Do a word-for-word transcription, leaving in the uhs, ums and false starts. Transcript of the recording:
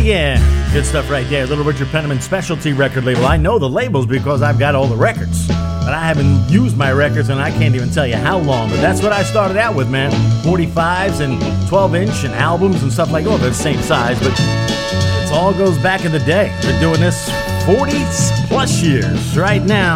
yeah. Good stuff right there. Little Richard Penniman specialty record label. I know the labels because I've got all the records. But I haven't used my records and I can't even tell you how long. But that's what I started out with, man. forty-fives and twelve inch and albums and stuff like that. Oh, they're the same size, but it all goes back in the day. They're doing this forty plus years right now.